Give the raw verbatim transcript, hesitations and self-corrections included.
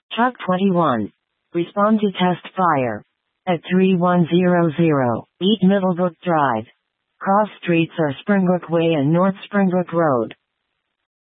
Truck twenty-one. Respond to test fire. At three one zero zero, eight Middlebrook Drive. Cross streets are Springbrook Way and North Springbrook Road.